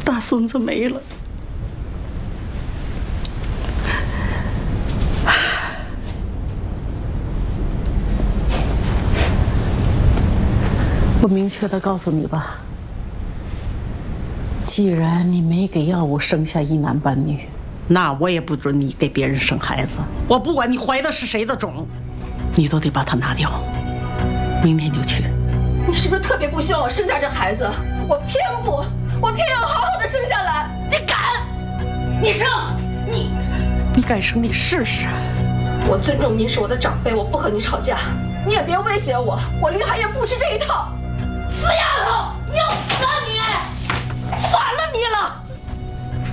大孙子没了。我明确地告诉你吧，既然你没给耀武生下一男半女，那我也不准你给别人生孩子。我不管你怀的是谁的种，你都得把它拿掉。明天就去。 你是不是特别不希望我生下这孩子？我偏不，我偏要好好的生下来。 你敢？你生？你敢生？你试试。 我尊重您是我的长辈，我不和你吵架，你也别威胁我，我林寒也不吃这一套。 死丫头，你要死啊你！